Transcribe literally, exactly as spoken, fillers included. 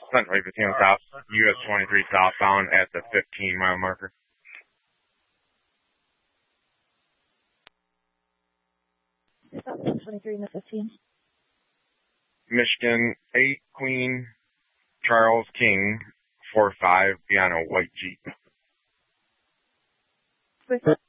Central fifteen South, U S twenty-three southbound at the fifteen mile marker. twenty-three and the fifteen. Michigan eight Queen Charles King four five, be on a white Jeep. With